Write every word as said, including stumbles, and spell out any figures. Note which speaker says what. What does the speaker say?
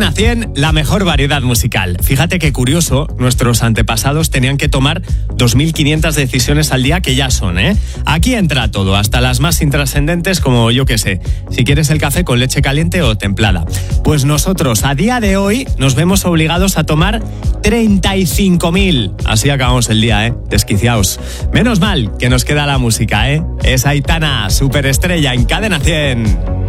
Speaker 1: Cadena cien, la mejor variedad musical. Fíjate qué curioso, nuestros antepasados tenían que tomar dos mil quinientas decisiones al día, que ya son, ¿eh? Aquí entra todo, hasta las más intrascendentes como, yo qué sé, si quieres el café con leche caliente o templada. Pues nosotros, a día de hoy, nos vemos obligados a tomar treinta y cinco mil. Así acabamos el día, ¿eh? Desquiciaos. Menos mal que nos queda la música, ¿eh? Es Aitana, superestrella en Cadena cien.